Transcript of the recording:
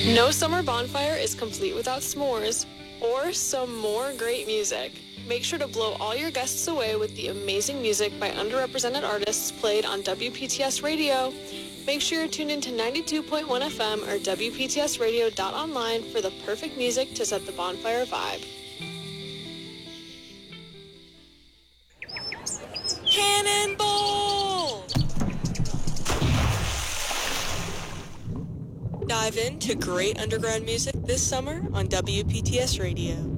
No summer bonfire is complete without s'mores or some more great music. Make sure to blow all your guests away with the amazing music by underrepresented artists played on WPTS Radio. Make sure you're tuned into 92.1 FM or WPTSradio.online for the perfect music to set the bonfire vibe. Cannonball! Dive into great underground music this summer on WPTS Radio.